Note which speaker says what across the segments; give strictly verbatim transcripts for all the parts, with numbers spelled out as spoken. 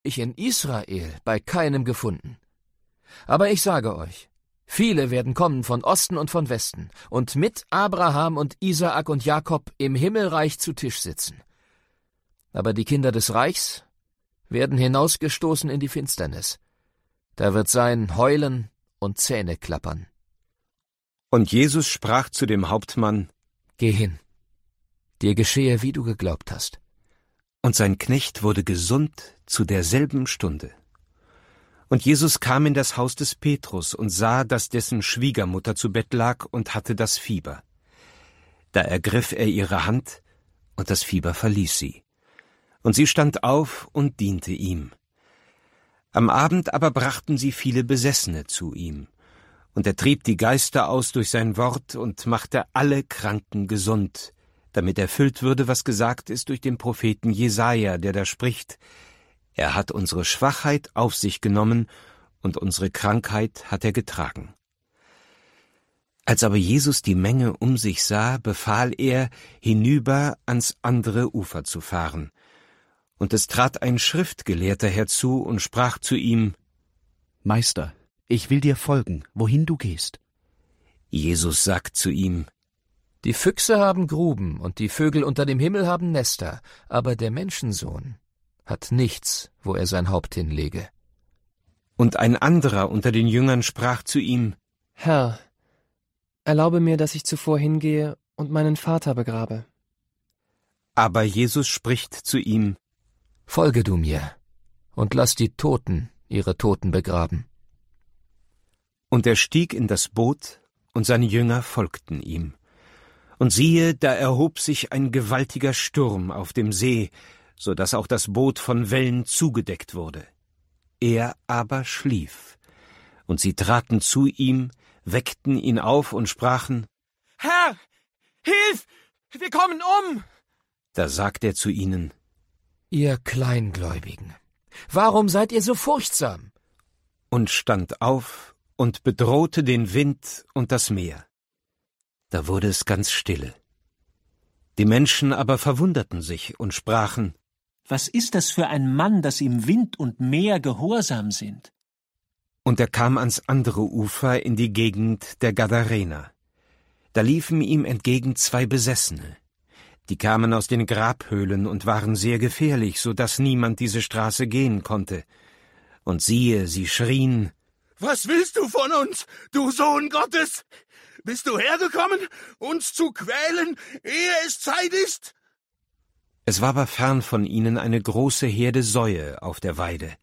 Speaker 1: ich in Israel bei keinem gefunden. Aber ich sage euch, viele werden kommen von Osten und von Westen und mit Abraham und Isaak und Jakob im Himmelreich zu Tisch sitzen. Aber die Kinder des Reichs werden hinausgestoßen in die Finsternis. Da wird sein Heulen und Zähneklappern.
Speaker 2: Und Jesus sprach zu dem Hauptmann:
Speaker 1: Geh hin, dir geschehe, wie du geglaubt hast.
Speaker 2: Und sein Knecht wurde gesund zu derselben Stunde. Und Jesus kam in das Haus des Petrus und sah, dass dessen Schwiegermutter zu Bett lag und hatte das Fieber. Da ergriff er ihre Hand, und das Fieber verließ sie. Und sie stand auf und diente ihm. Am Abend aber brachten sie viele Besessene zu ihm. Und er trieb die Geister aus durch sein Wort und machte alle Kranken gesund, damit erfüllt würde, was gesagt ist durch den Propheten Jesaja, der da spricht: Er hat unsere Schwachheit auf sich genommen, und unsere Krankheit hat er getragen. Als aber Jesus die Menge um sich sah, befahl er, hinüber ans andere Ufer zu fahren. Und es trat ein Schriftgelehrter herzu und sprach zu ihm:
Speaker 3: Meister, ich will dir folgen, wohin du gehst.
Speaker 2: Jesus sagt zu ihm:
Speaker 1: Die Füchse haben Gruben und die Vögel unter dem Himmel haben Nester, aber der Menschensohn hat nichts, wo er sein Haupt hinlege.
Speaker 2: Und ein anderer unter den Jüngern sprach zu ihm:
Speaker 4: Herr, erlaube mir, dass ich zuvor hingehe und meinen Vater begrabe.
Speaker 2: Aber Jesus spricht zu ihm:
Speaker 1: Folge du mir und lass die Toten ihre Toten begraben.
Speaker 2: Und er stieg in das Boot, und seine Jünger folgten ihm. Und siehe, da erhob sich ein gewaltiger Sturm auf dem See, so dass auch das Boot von Wellen zugedeckt wurde. Er aber schlief. Und sie traten zu ihm, weckten ihn auf und sprachen:
Speaker 5: Herr, hilf! Wir kommen um!
Speaker 2: Da sagt er zu ihnen:
Speaker 1: Ihr Kleingläubigen, warum seid ihr so furchtsam?
Speaker 2: Und stand auf und bedrohte den Wind und das Meer. Da wurde es ganz stille. Die Menschen aber verwunderten sich und sprachen:
Speaker 6: Was ist das für ein Mann, dass ihm Wind und Meer gehorsam sind?
Speaker 2: Und er kam ans andere Ufer in die Gegend der Gadarener. Da liefen ihm entgegen zwei Besessene. Die kamen aus den Grabhöhlen und waren sehr gefährlich, so dass niemand diese Straße gehen konnte. Und siehe, sie schrien:
Speaker 5: Was willst du von uns, du Sohn Gottes? Bist du hergekommen, uns zu quälen, ehe es Zeit ist?
Speaker 2: Es war aber fern von ihnen eine große Herde Säue auf der Weide.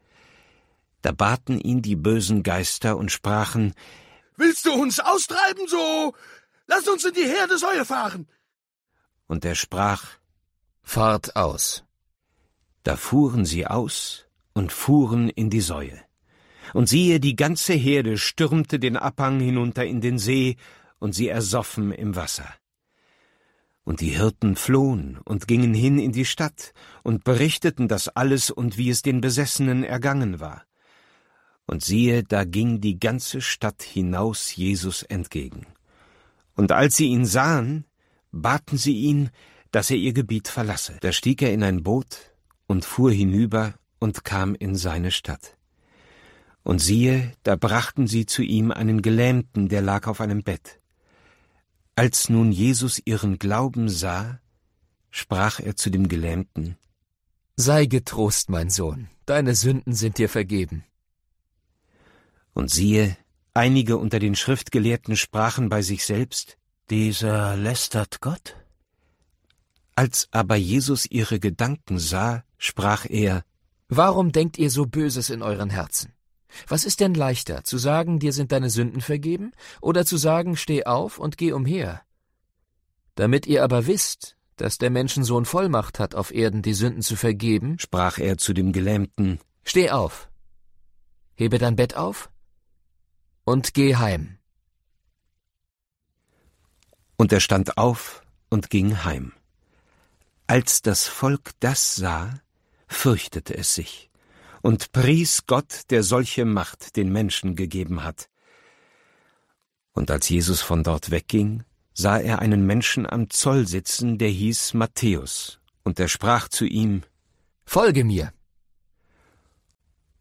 Speaker 2: Da baten ihn die bösen Geister und sprachen:
Speaker 5: Willst du uns austreiben, so lass uns in die Herde Säue fahren.
Speaker 2: Und er sprach:
Speaker 1: Fahrt aus.
Speaker 2: Da fuhren sie aus und fuhren in die Säue. Und siehe, die ganze Herde stürmte den Abhang hinunter in den See, und sie ersoffen im Wasser. Und die Hirten flohen und gingen hin in die Stadt und berichteten das alles und wie es den Besessenen ergangen war. Und siehe, da ging die ganze Stadt hinaus Jesus entgegen. Und als sie ihn sahen, baten sie ihn, dass er ihr Gebiet verlasse. Da stieg er in ein Boot und fuhr hinüber und kam in seine Stadt. Und siehe, da brachten sie zu ihm einen Gelähmten, der lag auf einem Bett. Als nun Jesus ihren Glauben sah, sprach er zu dem Gelähmten:
Speaker 1: Sei getrost, mein Sohn, deine Sünden sind dir vergeben.
Speaker 2: Und siehe, einige unter den Schriftgelehrten sprachen bei sich selbst: Dieser lästert Gott. Als aber Jesus ihre Gedanken sah, sprach er:
Speaker 1: Warum denkt ihr so Böses in euren Herzen? Was ist denn leichter, zu sagen, dir sind deine Sünden vergeben, oder zu sagen, steh auf und geh umher? Damit ihr aber wisst, dass der Menschensohn Vollmacht hat, auf Erden die Sünden zu vergeben,
Speaker 2: sprach er zu dem Gelähmten:
Speaker 1: Steh auf, hebe dein Bett auf und geh heim.
Speaker 2: Und er stand auf und ging heim. Als das Volk das sah, fürchtete es sich und pries Gott, der solche Macht den Menschen gegeben hat. Und als Jesus von dort wegging, sah er einen Menschen am Zoll sitzen, der hieß Matthäus, und er sprach zu ihm:
Speaker 1: Folge mir.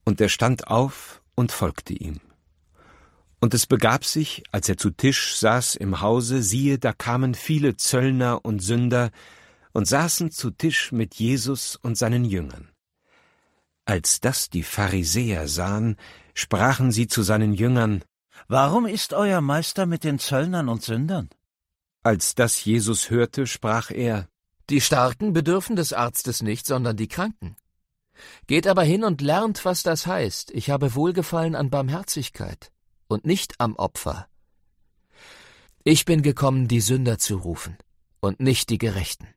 Speaker 2: Und er stand auf und folgte ihm. Und es begab sich, als er zu Tisch saß im Hause, siehe, da kamen viele Zöllner und Sünder und saßen zu Tisch mit Jesus und seinen Jüngern. Als das die Pharisäer sahen, sprachen sie zu seinen Jüngern:
Speaker 7: Warum isst euer Meister mit den Zöllnern und Sündern?
Speaker 2: Als das Jesus hörte, sprach er:
Speaker 1: Die Starken bedürfen des Arztes nicht, sondern die Kranken. Geht aber hin und lernt, was das heißt: Ich habe Wohlgefallen an Barmherzigkeit und nicht am Opfer. Ich bin gekommen, die Sünder zu rufen und nicht die Gerechten.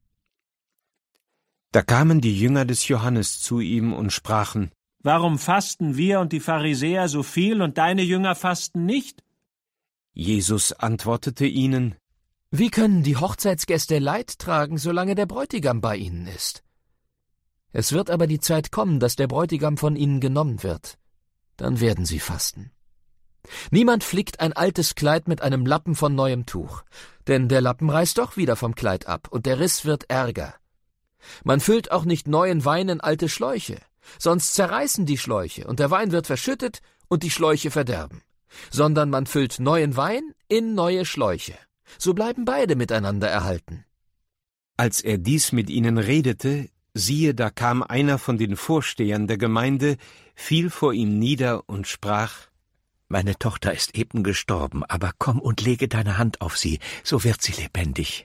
Speaker 2: Da kamen die Jünger des Johannes zu ihm und sprachen:
Speaker 6: Warum fasten wir und die Pharisäer so viel und deine Jünger fasten nicht?
Speaker 2: Jesus antwortete ihnen:
Speaker 1: Wie können die Hochzeitsgäste Leid tragen, solange der Bräutigam bei ihnen ist? Es wird aber die Zeit kommen, dass der Bräutigam von ihnen genommen wird. Dann werden sie fasten. Niemand flickt ein altes Kleid mit einem Lappen von neuem Tuch, denn der Lappen reißt doch wieder vom Kleid ab, und der Riss wird ärger. Man füllt auch nicht neuen Wein in alte Schläuche, sonst zerreißen die Schläuche, und der Wein wird verschüttet und die Schläuche verderben. Sondern man füllt neuen Wein in neue Schläuche. So bleiben beide miteinander erhalten.
Speaker 2: Als er dies mit ihnen redete, siehe, da kam einer von den Vorstehern der Gemeinde, fiel vor ihm nieder und sprach:
Speaker 7: Meine Tochter ist eben gestorben, aber komm und lege deine Hand auf sie, so wird sie lebendig.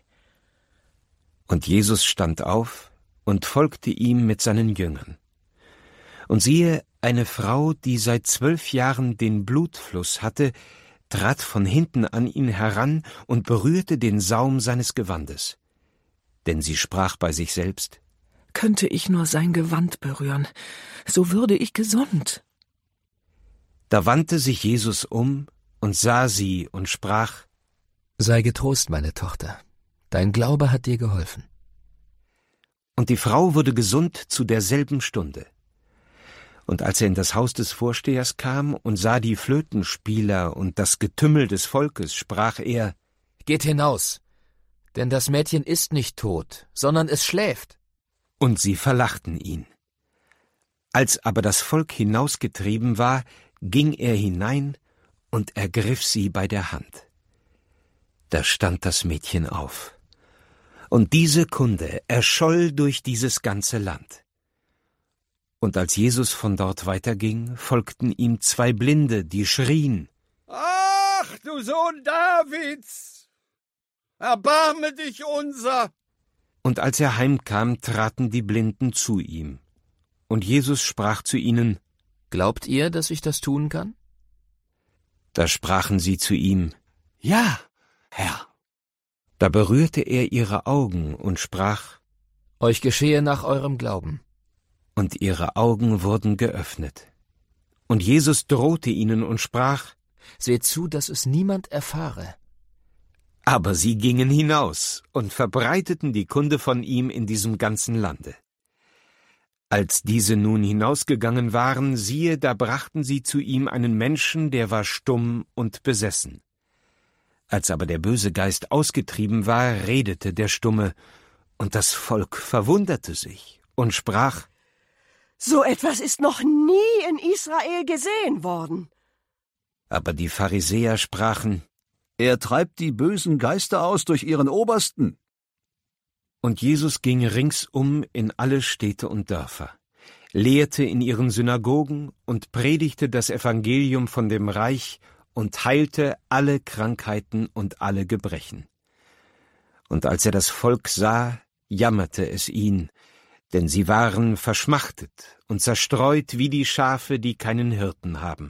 Speaker 2: Und Jesus stand auf und folgte ihm mit seinen Jüngern. Und siehe, eine Frau, die seit zwölf Jahren den Blutfluss hatte, trat von hinten an ihn heran und berührte den Saum seines Gewandes. Denn sie sprach bei sich selbst:
Speaker 8: Könnte ich nur sein Gewand berühren, so würde ich gesund.
Speaker 2: Da wandte sich Jesus um und sah sie und sprach:
Speaker 1: Sei getrost, meine Tochter, dein Glaube hat dir geholfen.
Speaker 2: Und die Frau wurde gesund zu derselben Stunde. Und als er in das Haus des Vorstehers kam und sah die Flötenspieler und das Getümmel des Volkes, sprach er:
Speaker 1: Geht hinaus, denn das Mädchen ist nicht tot, sondern es schläft.
Speaker 2: Und sie verlachten ihn. Als aber das Volk hinausgetrieben war, ging er hinein und ergriff sie bei der Hand. Da stand das Mädchen auf. Und diese Kunde erscholl durch dieses ganze Land. Und als Jesus von dort weiterging, folgten ihm zwei Blinde, die schrien:
Speaker 5: Ach, du Sohn Davids, erbarme dich unser!
Speaker 2: Und als er heimkam, traten die Blinden zu ihm. Und Jesus sprach zu ihnen:
Speaker 1: Glaubt ihr, dass ich das tun kann?
Speaker 2: Da sprachen sie zu ihm:
Speaker 7: Ja, Herr.
Speaker 2: Da berührte er ihre Augen und sprach:
Speaker 1: Euch geschehe nach eurem Glauben.
Speaker 2: Und ihre Augen wurden geöffnet. Und Jesus drohte ihnen und sprach:
Speaker 1: Seht zu, dass es niemand erfahre.
Speaker 2: Aber sie gingen hinaus und verbreiteten die Kunde von ihm in diesem ganzen Lande. Als diese nun hinausgegangen waren, siehe, da brachten sie zu ihm einen Menschen, der war stumm und besessen. Als aber der böse Geist ausgetrieben war, redete der Stumme, und das Volk verwunderte sich und sprach:
Speaker 9: So etwas ist noch nie in Israel gesehen worden.
Speaker 2: Aber die Pharisäer sprachen:
Speaker 10: Er treibt die bösen Geister aus durch ihren Obersten.
Speaker 2: Und Jesus ging ringsum in alle Städte und Dörfer, lehrte in ihren Synagogen und predigte das Evangelium von dem Reich und heilte alle Krankheiten und alle Gebrechen. Und als er das Volk sah, jammerte es ihn, denn sie waren verschmachtet und zerstreut wie die Schafe, die keinen Hirten haben.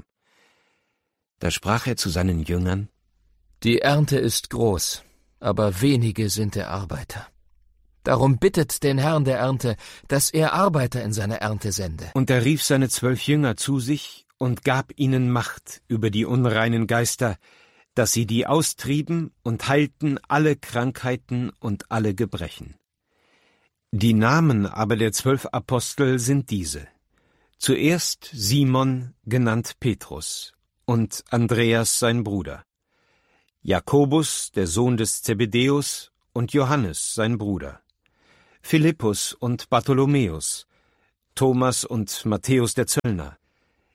Speaker 2: Da sprach er zu seinen Jüngern:
Speaker 1: Die Ernte ist groß, aber wenige sind der Arbeiter. Darum bittet den Herrn der Ernte, dass er Arbeiter in seine Ernte sende.
Speaker 2: Und er rief seine zwölf Jünger zu sich und gab ihnen Macht über die unreinen Geister, dass sie die austrieben und heilten alle Krankheiten und alle Gebrechen. Die Namen aber der zwölf Apostel sind diese: Zuerst Simon, genannt Petrus, und Andreas sein Bruder, Jakobus, der Sohn des Zebedäus, und Johannes sein Bruder, Philippus und Bartholomäus, Thomas und Matthäus der Zöllner,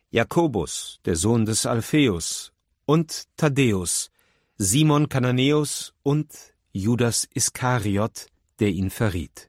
Speaker 2: Jakobus, der Sohn des Alpheus, und Thaddäus, Simon Kananäus und Judas Iskariot, der ihn verriet.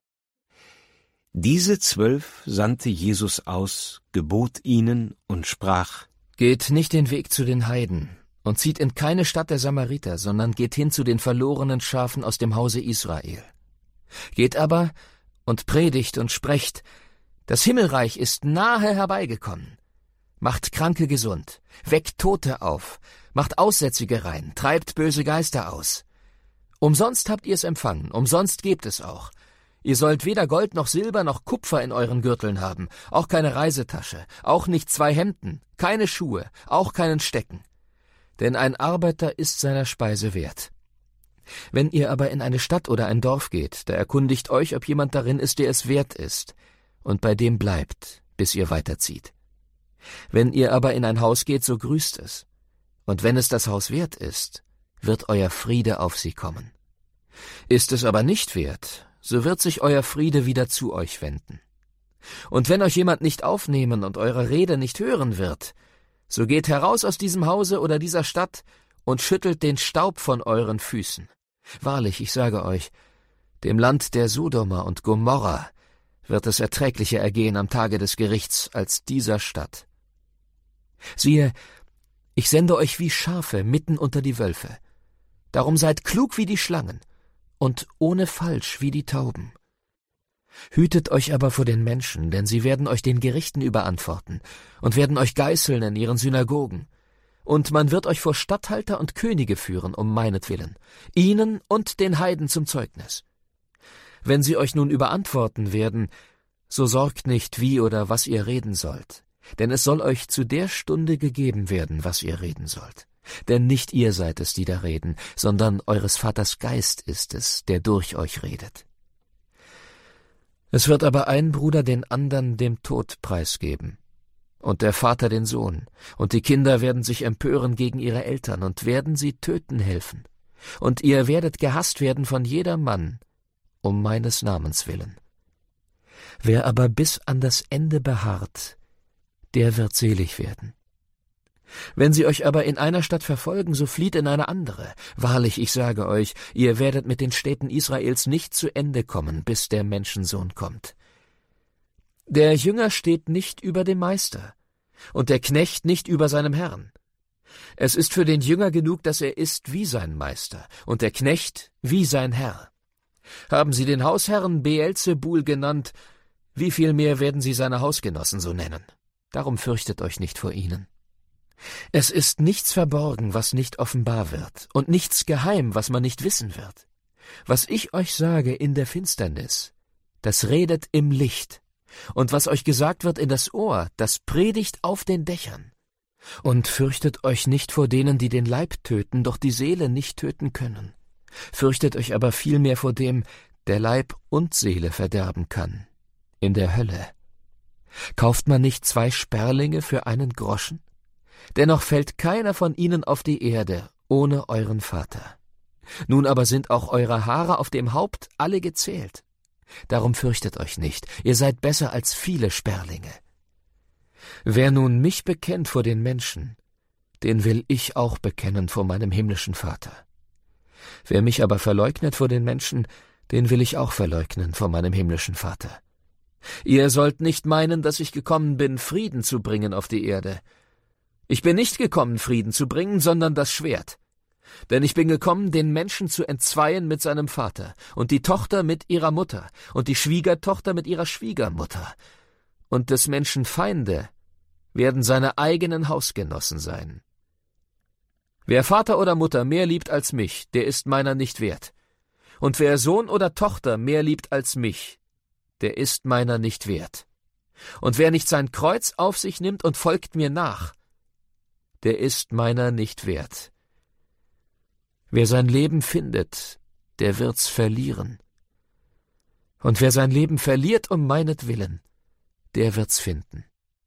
Speaker 2: Diese zwölf sandte Jesus aus, gebot ihnen und sprach:
Speaker 1: Geht nicht den Weg zu den Heiden und zieht in keine Stadt der Samariter, sondern geht hin zu den verlorenen Schafen aus dem Hause Israel. Geht aber und predigt und sprecht: Das Himmelreich ist nahe herbeigekommen. Macht Kranke gesund, weckt Tote auf, macht Aussätzige rein, treibt böse Geister aus. Umsonst habt ihr es empfangen, umsonst gebt es auch. Ihr sollt weder Gold noch Silber noch Kupfer in euren Gürteln haben, auch keine Reisetasche, auch nicht zwei Hemden, keine Schuhe, auch keinen Stecken. Denn ein Arbeiter ist seiner Speise wert. Wenn ihr aber in eine Stadt oder ein Dorf geht, da erkundigt euch, ob jemand darin ist, der es wert ist, und bei dem bleibt, bis ihr weiterzieht. Wenn ihr aber in ein Haus geht, so grüßt es. Und wenn es das Haus wert ist, wird euer Friede auf sie kommen. Ist es aber nicht wert, so wird sich euer Friede wieder zu euch wenden. Und wenn euch jemand nicht aufnehmen und eure Rede nicht hören wird, so geht heraus aus diesem Hause oder dieser Stadt und schüttelt den Staub von euren Füßen. Wahrlich, ich sage euch, dem Land der Sodomer und Gomorra wird es erträglicher ergehen am Tage des Gerichts als dieser Stadt. Siehe, ich sende euch wie Schafe mitten unter die Wölfe. Darum seid klug wie die Schlangen und ohne Falsch wie die Tauben. Hütet euch aber vor den Menschen, denn sie werden euch den Gerichten überantworten und werden euch geißeln in ihren Synagogen. Und man wird euch vor Statthalter und Könige führen, um meinetwillen, ihnen und den Heiden zum Zeugnis. Wenn sie euch nun überantworten werden, so sorgt nicht, wie oder was ihr reden sollt, denn es soll euch zu der Stunde gegeben werden, was ihr reden sollt. Denn nicht ihr seid es, die da reden, sondern eures Vaters Geist ist es, der durch euch redet. Es wird aber ein Bruder den andern dem Tod preisgeben, und der Vater den Sohn, und die Kinder werden sich empören gegen ihre Eltern und werden sie töten helfen. Und ihr werdet gehasst werden von jedermann, um meines Namens willen. Wer aber bis an das Ende beharrt, der wird selig werden. Wenn sie euch aber in einer Stadt verfolgen, so flieht in eine andere. Wahrlich, ich sage euch, ihr werdet mit den Städten Israels nicht zu Ende kommen, bis der Menschensohn kommt. Der Jünger steht nicht über dem Meister, und der Knecht nicht über seinem Herrn. Es ist für den Jünger genug, dass er ist wie sein Meister, und der Knecht wie sein Herr. Haben sie den Hausherrn Beelzebul genannt, wie viel mehr werden sie seine Hausgenossen so nennen? Darum fürchtet euch nicht vor ihnen. Es ist nichts verborgen, was nicht offenbar wird, und nichts geheim, was man nicht wissen wird. Was ich euch sage in der Finsternis, das redet im Licht, und was euch gesagt wird in das Ohr, das predigt auf den Dächern. Und fürchtet euch nicht vor denen, die den Leib töten, doch die Seele nicht töten können. Fürchtet euch aber vielmehr vor dem, der Leib und Seele verderben kann, in der Hölle. Kauft man nicht zwei Sperlinge für einen Groschen? Dennoch fällt keiner von ihnen auf die Erde, ohne euren Vater. Nun aber sind auch eure Haare auf dem Haupt alle gezählt. Darum fürchtet euch nicht, ihr seid besser als viele Sperlinge. Wer nun mich bekennt vor den Menschen, den will ich auch bekennen vor meinem himmlischen Vater. Wer mich aber verleugnet vor den Menschen, den will ich auch verleugnen vor meinem himmlischen Vater. Ihr sollt nicht meinen, dass ich gekommen bin, Frieden zu bringen auf die Erde. Ich bin nicht gekommen, Frieden zu bringen, sondern das Schwert. Denn ich bin gekommen, den Menschen zu entzweien mit seinem Vater, und die Tochter mit ihrer Mutter, und die Schwiegertochter mit ihrer Schwiegermutter. Und des Menschen Feinde werden seine eigenen Hausgenossen sein. Wer Vater oder Mutter mehr liebt als mich, der ist meiner nicht wert. Und wer Sohn oder Tochter mehr liebt als mich, der ist meiner nicht wert. Und wer nicht sein Kreuz auf sich nimmt und folgt mir nach, der ist meiner nicht wert. Wer sein Leben findet, der wird's verlieren. Und wer sein Leben verliert um meinetwillen, der wird's finden.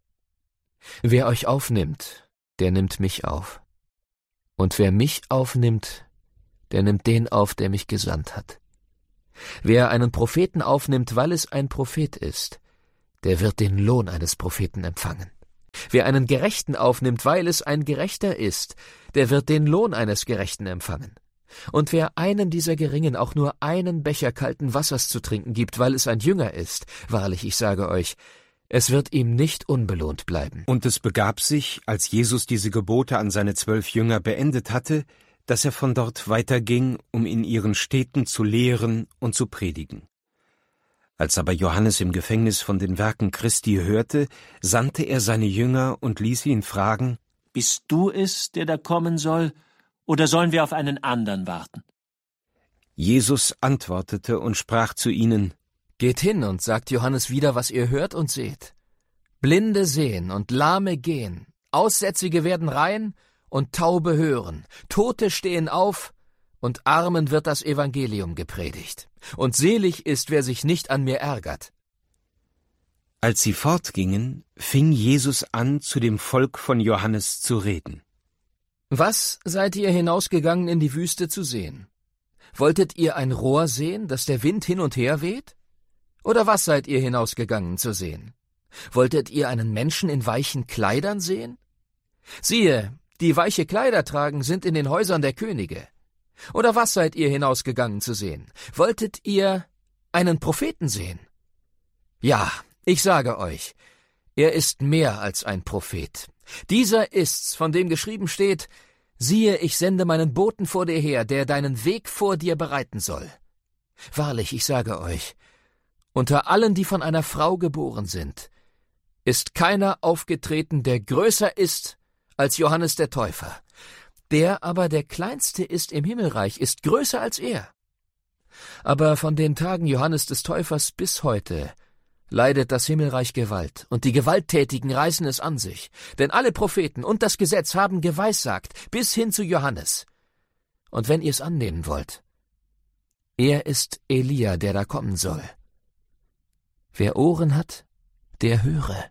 Speaker 1: Wer euch aufnimmt, der nimmt mich auf. Und wer mich aufnimmt, der nimmt den auf, der mich gesandt hat. Wer einen Propheten aufnimmt, weil es ein Prophet ist, der wird den Lohn eines Propheten empfangen. Wer einen Gerechten aufnimmt, weil es ein Gerechter ist, der wird den Lohn eines Gerechten empfangen. Und wer einem dieser Geringen auch nur einen Becher kalten Wassers zu trinken gibt, weil es ein Jünger ist, wahrlich, ich sage euch, es wird ihm nicht unbelohnt bleiben.
Speaker 2: Und es begab sich, als Jesus diese Gebote an seine zwölf Jünger beendet hatte, dass er von dort weiterging, um in ihren Städten zu lehren und zu predigen. Als aber Johannes im Gefängnis von den Werken Christi hörte, sandte er seine Jünger und ließ ihn fragen:
Speaker 6: Bist du es, der da kommen soll, oder sollen wir auf einen anderen warten?
Speaker 2: Jesus antwortete und sprach zu ihnen:
Speaker 1: Geht hin und sagt Johannes wieder, was ihr hört und seht. Blinde sehen und Lahme gehen, Aussätzige werden rein und Taube hören, Tote stehen auf und Armen wird das Evangelium gepredigt. Und selig ist, wer sich nicht an mir ärgert.
Speaker 2: Als sie fortgingen, fing Jesus an, zu dem Volk von Johannes zu reden.
Speaker 1: Was seid ihr hinausgegangen in die Wüste zu sehen? Wolltet ihr ein Rohr sehen, das der Wind hin und her weht? Oder was seid ihr hinausgegangen zu sehen? Wolltet ihr einen Menschen in weichen Kleidern sehen? Siehe, die weiche Kleider tragen, sind in den Häusern der Könige. Oder was seid ihr hinausgegangen zu sehen? Wolltet ihr einen Propheten sehen? Ja, ich sage euch, er ist mehr als ein Prophet. Dieser ist's, von dem geschrieben steht: Siehe, ich sende meinen Boten vor dir her, der deinen Weg vor dir bereiten soll. Wahrlich, ich sage euch, unter allen, die von einer Frau geboren sind, ist keiner aufgetreten, der größer ist als Johannes der Täufer. Der aber, der Kleinste ist im Himmelreich, ist größer als er. Aber von den Tagen Johannes des Täufers bis heute leidet das Himmelreich Gewalt, und die Gewalttätigen reißen es an sich. Denn alle Propheten und das Gesetz haben geweissagt, bis hin zu Johannes. Und wenn ihr es annehmen wollt, er ist Elia, der da kommen soll. Wer Ohren hat, der höre.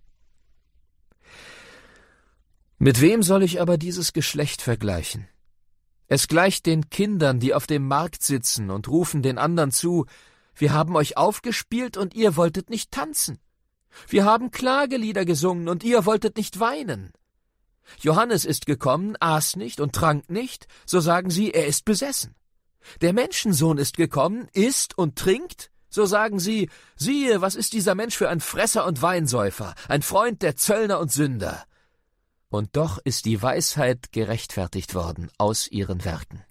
Speaker 1: Mit wem soll ich aber dieses Geschlecht vergleichen? Es gleicht den Kindern, die auf dem Markt sitzen und rufen den anderen zu: Wir haben euch aufgespielt und ihr wolltet nicht tanzen. Wir haben Klagelieder gesungen und ihr wolltet nicht weinen. Johannes ist gekommen, aß nicht und trank nicht, so sagen sie, er ist besessen. Der Menschensohn ist gekommen, isst und trinkt, so sagen sie, siehe, was ist dieser Mensch für ein Fresser und Weinsäufer, ein Freund der Zöllner und Sünder. Und doch ist die Weisheit gerechtfertigt worden aus ihren Werken.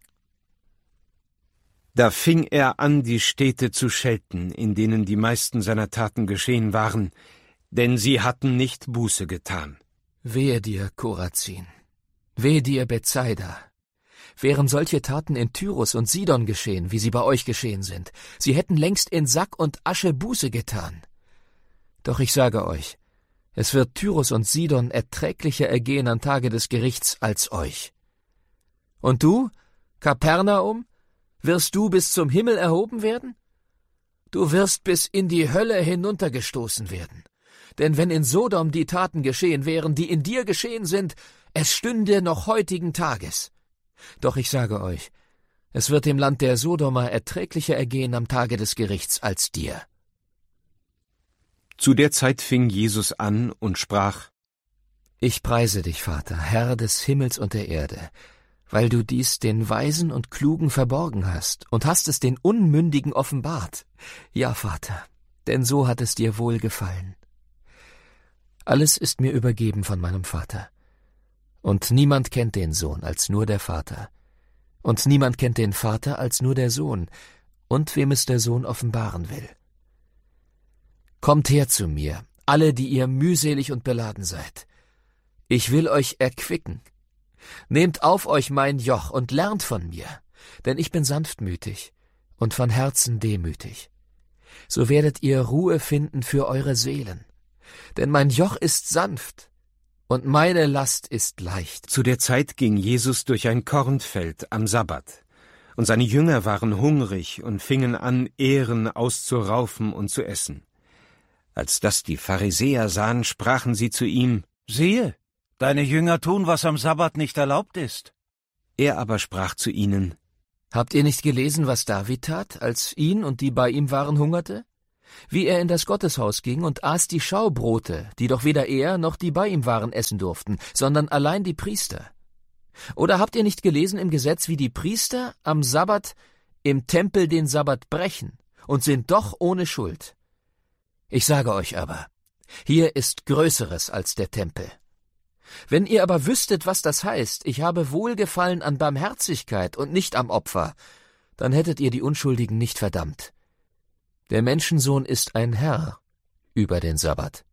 Speaker 2: Da fing er an, die Städte zu schelten, in denen die meisten seiner Taten geschehen waren, denn sie hatten nicht Buße getan.
Speaker 1: Wehe dir, Korazin! Wehe dir, Bethsaida! Wären solche Taten in Tyrus und Sidon geschehen, wie sie bei euch geschehen sind, sie hätten längst in Sack und Asche Buße getan. Doch ich sage euch, es wird Tyrus und Sidon erträglicher ergehen am Tage des Gerichts als euch. Und du, Kapernaum, wirst du bis zum Himmel erhoben werden? Du wirst bis in die Hölle hinuntergestoßen werden. Denn wenn in Sodom die Taten geschehen wären, die in dir geschehen sind, es stünde noch heutigen Tages. Doch ich sage euch, es wird dem Land der Sodomer erträglicher ergehen am Tage des Gerichts als dir.
Speaker 2: Zu der Zeit fing Jesus an und sprach:
Speaker 1: Ich preise dich, Vater, Herr des Himmels und der Erde, weil du dies den Weisen und Klugen verborgen hast und hast es den Unmündigen offenbart. Ja, Vater, denn so hat es dir wohlgefallen. Alles ist mir übergeben von meinem Vater. Und niemand kennt den Sohn als nur der Vater. Und niemand kennt den Vater als nur der Sohn, und wem es der Sohn offenbaren will. Kommt her zu mir, alle, die ihr mühselig und beladen seid. Ich will euch erquicken. Nehmt auf euch mein Joch und lernt von mir, denn ich bin sanftmütig und von Herzen demütig. So werdet ihr Ruhe finden für eure Seelen. Denn mein Joch ist sanft und meine Last ist leicht.
Speaker 2: Zu der Zeit ging Jesus durch ein Kornfeld am Sabbat, und seine Jünger waren hungrig und fingen an, Ähren auszuraufen und zu essen. Als das die Pharisäer sahen, sprachen sie zu ihm:
Speaker 11: Siehe, deine Jünger tun, was am Sabbat nicht erlaubt ist.
Speaker 2: Er aber sprach zu ihnen:
Speaker 1: Habt ihr nicht gelesen, was David tat, als ihn und die bei ihm waren hungerte? wie er in das Gotteshaus ging und aß die Schaubrote, die doch weder er noch die bei ihm waren essen durften, sondern allein die Priester. Oder habt ihr nicht gelesen im Gesetz, wie die Priester am Sabbat im Tempel den Sabbat brechen und sind doch ohne Schuld? Ich sage euch aber, hier ist Größeres als der Tempel. Wenn ihr aber wüsstet, was das heißt, ich habe Wohlgefallen an Barmherzigkeit und nicht am Opfer, dann hättet ihr die Unschuldigen nicht verdammt. Der Menschensohn ist ein Herr über den Sabbat.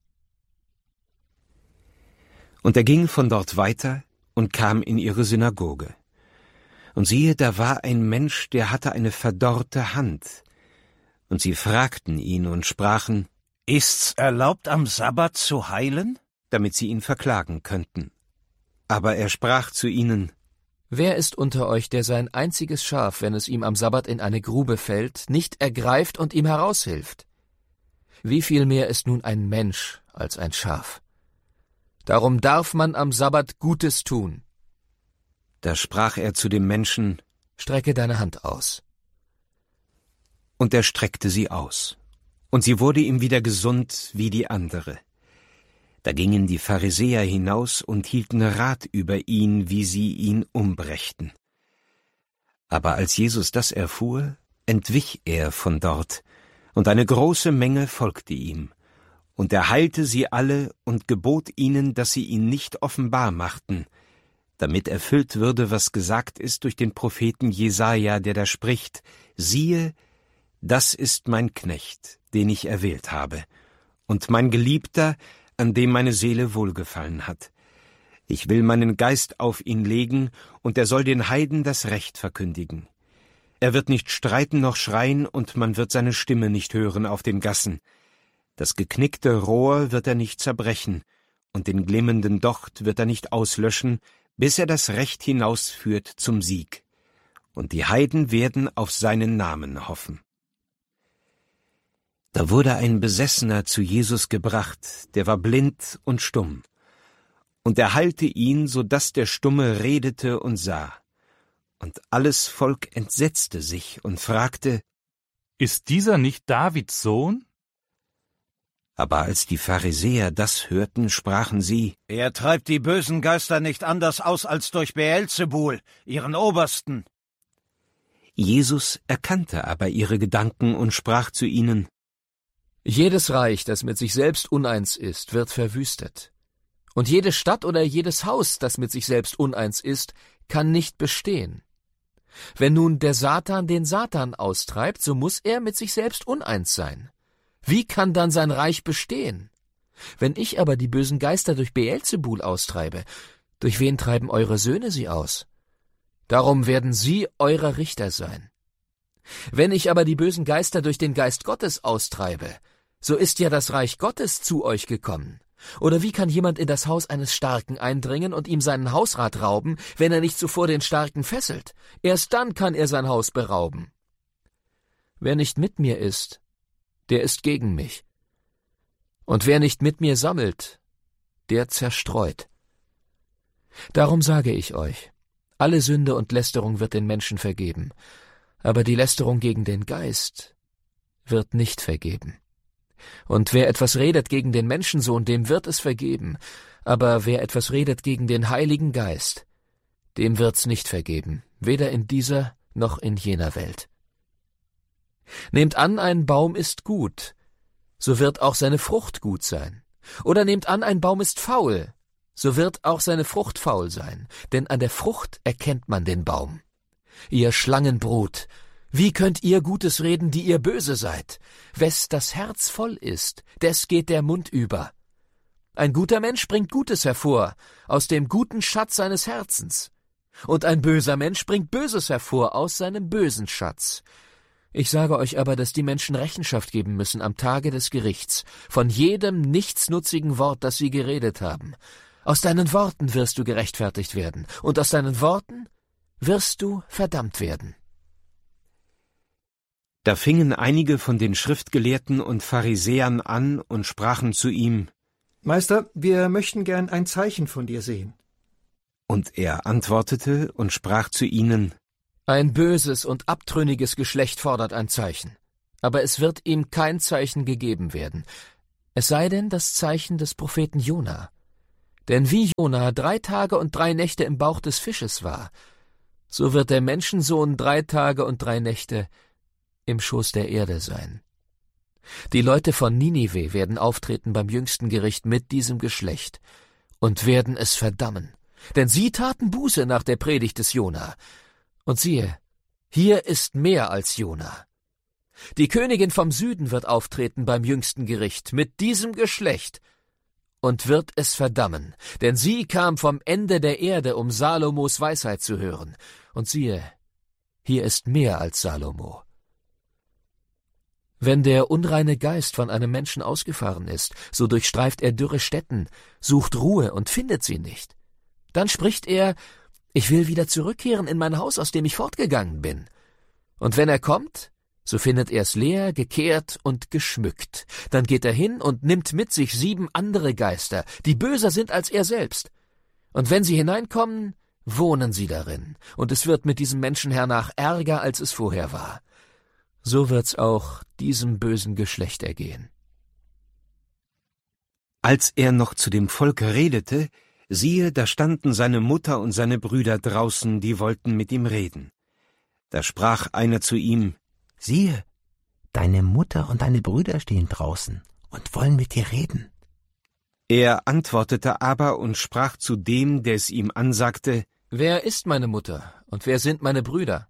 Speaker 2: Und er ging von dort weiter und kam in ihre Synagoge. Und siehe, da war ein Mensch, der hatte eine verdorrte Hand. Und sie fragten ihn und sprachen,
Speaker 11: »Ist's erlaubt, am Sabbat zu heilen?«
Speaker 2: damit sie ihn verklagen könnten. Aber er sprach zu ihnen,
Speaker 1: »Wer ist unter euch, der sein einziges Schaf, wenn es ihm am Sabbat in eine Grube fällt, nicht ergreift und ihm heraushilft? Wie viel mehr ist nun ein Mensch als ein Schaf? Darum darf man am Sabbat Gutes tun.«
Speaker 2: Da sprach er zu dem Menschen,
Speaker 1: »Strecke deine Hand aus.«
Speaker 2: Und er streckte sie aus, und sie wurde ihm wieder gesund wie die andere. Da gingen die Pharisäer hinaus und hielten Rat über ihn, wie sie ihn umbrächten. Aber als Jesus das erfuhr, entwich er von dort, und eine große Menge folgte ihm. Und er heilte sie alle und gebot ihnen, dass sie ihn nicht offenbar machten, damit erfüllt würde, was gesagt ist durch den Propheten Jesaja, der da spricht, siehe, das ist mein Knecht, den ich erwählt habe, und mein Geliebter, an dem meine Seele wohlgefallen hat. Ich will meinen Geist auf ihn legen, und er soll den Heiden das Recht verkündigen. Er wird nicht streiten noch schreien, und man wird seine Stimme nicht hören auf den Gassen. Das geknickte Rohr wird er nicht zerbrechen, und den glimmenden Docht wird er nicht auslöschen, bis er das Recht hinausführt zum Sieg. Und die Heiden werden auf seinen Namen hoffen. Da wurde ein Besessener zu Jesus gebracht, der war blind und stumm. Und er heilte ihn, so daß der Stumme redete und sah. Und alles Volk entsetzte sich und fragte,
Speaker 12: »Ist dieser nicht Davids Sohn?«
Speaker 2: Aber als die Pharisäer das hörten, sprachen sie,
Speaker 11: »Er treibt die bösen Geister nicht anders aus als durch Beelzebul, ihren Obersten.«
Speaker 2: Jesus erkannte aber ihre Gedanken und sprach zu ihnen,
Speaker 1: »Jedes Reich, das mit sich selbst uneins ist, wird verwüstet. Und jede Stadt oder jedes Haus, das mit sich selbst uneins ist, kann nicht bestehen. Wenn nun der Satan den Satan austreibt, so muss er mit sich selbst uneins sein. Wie kann dann sein Reich bestehen? Wenn ich aber die bösen Geister durch Beelzebul austreibe, durch wen treiben eure Söhne sie aus? Darum werden sie eure Richter sein. Wenn ich aber die bösen Geister durch den Geist Gottes austreibe, so ist ja das Reich Gottes zu euch gekommen. Oder wie kann jemand in das Haus eines Starken eindringen und ihm seinen Hausrat rauben, wenn er nicht zuvor den Starken fesselt? Erst dann kann er sein Haus berauben. Wer nicht mit mir ist, der ist gegen mich. Und wer nicht mit mir sammelt, der zerstreut. Darum sage ich euch, alle Sünde und Lästerung wird den Menschen vergeben, aber die Lästerung gegen den Geist wird nicht vergeben. Und wer etwas redet gegen den Menschensohn, dem wird es vergeben, aber wer etwas redet gegen den Heiligen Geist, dem wird's nicht vergeben, weder in dieser noch in jener Welt. Nehmt an, ein Baum ist gut, so wird auch seine Frucht gut sein. Oder nehmt an, ein Baum ist faul, so wird auch seine Frucht faul sein, denn an der Frucht erkennt man den Baum. Ihr Schlangenbrut, wie könnt ihr Gutes reden, die ihr böse seid? Wes das Herz voll ist, des geht der Mund über. Ein guter Mensch bringt Gutes hervor, aus dem guten Schatz seines Herzens. Und ein böser Mensch bringt Böses hervor, aus seinem bösen Schatz. Ich sage euch aber, dass die Menschen Rechenschaft geben müssen am Tage des Gerichts, von jedem nichtsnutzigen Wort, das sie geredet haben. Aus deinen Worten wirst du gerechtfertigt werden, und aus deinen Worten wirst du verdammt werden.
Speaker 2: Da fingen einige von den Schriftgelehrten und Pharisäern an und sprachen zu ihm,
Speaker 13: »Meister, wir möchten gern ein Zeichen von dir sehen.«
Speaker 2: Und er antwortete und sprach zu ihnen,
Speaker 1: »Ein böses und abtrünniges Geschlecht fordert ein Zeichen. aber es wird ihm kein Zeichen gegeben werden, es sei denn das Zeichen des Propheten Jona. Denn wie Jona drei Tage und drei Nächte im Bauch des Fisches war, so wird der Menschensohn drei Tage und drei Nächte im Schoß der Erde sein. Die Leute von Ninive werden auftreten beim jüngsten Gericht mit diesem Geschlecht und werden es verdammen, denn sie taten Buße nach der Predigt des Jona. Und siehe, hier ist mehr als Jona. Die Königin vom Süden wird auftreten beim jüngsten Gericht mit diesem Geschlecht und wird es verdammen, denn sie kam vom Ende der Erde, um Salomos Weisheit zu hören. Und siehe, hier ist mehr als Salomo. Wenn der unreine Geist von einem Menschen ausgefahren ist, so durchstreift er dürre Stätten, sucht Ruhe und findet sie nicht. Dann spricht er, ich will wieder zurückkehren in mein Haus, aus dem ich fortgegangen bin. Und wenn er kommt, so findet er es leer, gekehrt und geschmückt. Dann geht er hin und nimmt mit sich sieben andere Geister, die böser sind als er selbst. Und wenn sie hineinkommen, wohnen sie darin, und es wird mit diesem Menschen hernach ärger, als es vorher war. So wird's auch diesem bösen Geschlecht ergehen.
Speaker 2: Als er noch zu dem Volk redete, siehe, da standen seine Mutter und seine Brüder draußen, die wollten mit ihm reden. Da sprach einer zu ihm,
Speaker 14: siehe, deine Mutter und deine Brüder stehen draußen und wollen mit dir reden.
Speaker 2: Er antwortete aber und sprach zu dem, der es ihm ansagte,
Speaker 1: wer ist meine Mutter und wer sind meine Brüder?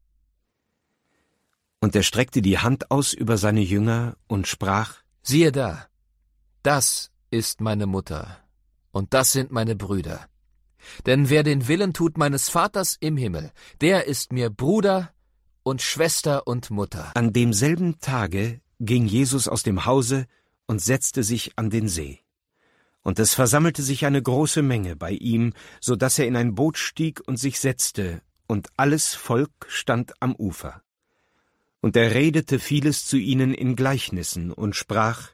Speaker 2: Und er streckte die Hand aus über seine Jünger und sprach,
Speaker 1: siehe da, das ist meine Mutter, und das sind meine Brüder. Denn wer den Willen tut meines Vaters im Himmel, der ist mir Bruder und Schwester und Mutter.
Speaker 2: An demselben Tage ging Jesus aus dem Hause und setzte sich an den See. Und es versammelte sich eine große Menge bei ihm, so dass er in ein Boot stieg und sich setzte, und alles Volk stand am Ufer. Und er redete vieles zu ihnen in Gleichnissen und sprach,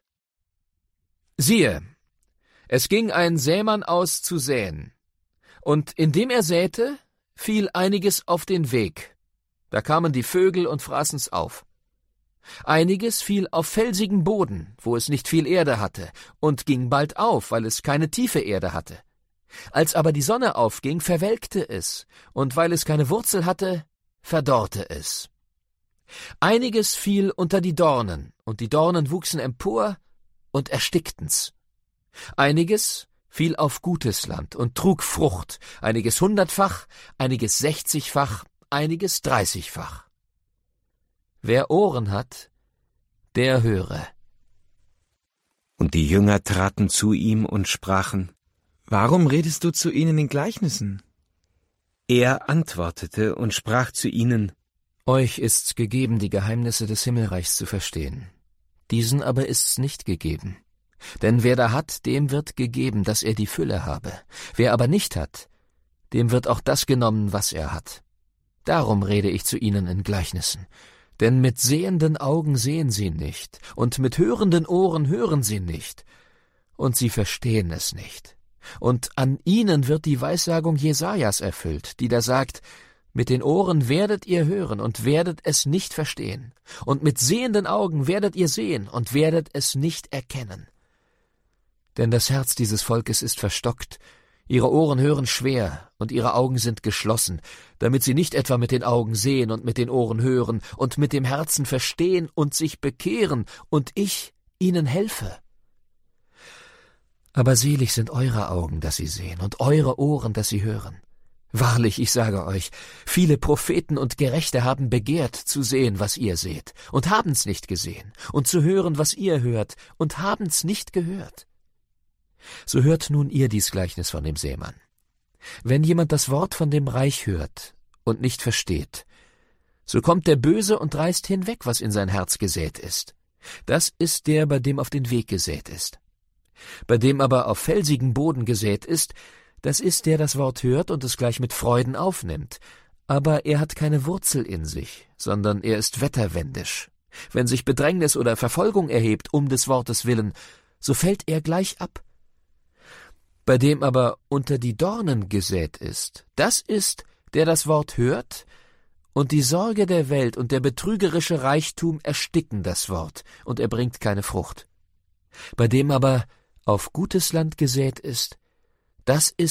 Speaker 1: siehe, es ging ein Sämann aus zu säen, und indem er säte, fiel einiges auf den Weg. Da kamen die Vögel und fraßen's auf. Einiges fiel auf felsigen Boden, wo es nicht viel Erde hatte, und ging bald auf, weil es keine tiefe Erde hatte. Als aber die Sonne aufging, verwelkte es, und weil es keine Wurzel hatte, verdorrte es. Einiges fiel unter die Dornen, und die Dornen wuchsen empor und erstickten's. Einiges fiel auf gutes Land und trug Frucht, einiges hundertfach, einiges sechzigfach, einiges dreißigfach. Wer Ohren hat, der höre.
Speaker 2: Und die Jünger traten zu ihm und sprachen,
Speaker 15: warum redest du zu ihnen in Gleichnissen?
Speaker 2: Er antwortete und sprach zu ihnen,
Speaker 1: euch ist's gegeben, die Geheimnisse des Himmelreichs zu verstehen. Diesen aber ist's nicht gegeben. Denn wer da hat, dem wird gegeben, dass er die Fülle habe. Wer aber nicht hat, dem wird auch das genommen, was er hat. Darum rede ich zu ihnen in Gleichnissen. Denn mit sehenden Augen sehen sie nicht, und mit hörenden Ohren hören sie nicht, und sie verstehen es nicht. Und an ihnen wird die Weissagung Jesajas erfüllt, die da sagt, mit den Ohren werdet ihr hören und werdet es nicht verstehen, und mit sehenden Augen werdet ihr sehen und werdet es nicht erkennen. Denn das Herz dieses Volkes ist verstockt, ihre Ohren hören schwer und ihre Augen sind geschlossen, damit sie nicht etwa mit den Augen sehen und mit den Ohren hören und mit dem Herzen verstehen und sich bekehren und ich ihnen helfe. Aber selig sind eure Augen, dass sie sehen, und eure Ohren, dass sie hören. Wahrlich, ich sage euch, viele Propheten und Gerechte haben begehrt zu sehen, was ihr seht, und haben's nicht gesehen, und zu hören, was ihr hört, und haben's nicht gehört. So hört nun ihr dies Gleichnis von dem Sämann. Wenn jemand das Wort von dem Reich hört und nicht versteht, so kommt der Böse und reißt hinweg, was in sein Herz gesät ist. Das ist der, bei dem auf den Weg gesät ist. Bei dem aber auf felsigen Boden gesät ist, das ist der, das Wort hört und es gleich mit Freuden aufnimmt, aber er hat keine Wurzel in sich, sondern er ist wetterwendisch. Wenn sich Bedrängnis oder Verfolgung erhebt um des Wortes willen, so fällt er gleich ab. Bei dem aber unter die Dornen gesät ist, das ist, der das Wort hört Und die Sorge der Welt und der betrügerische Reichtum ersticken das Wort, und er bringt keine Frucht. Bei dem aber auf gutes Land gesät ist, das ist